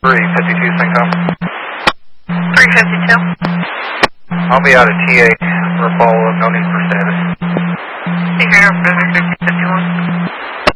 352 Syncom. 352. I'll be out of TA for a follow-up, no need for status.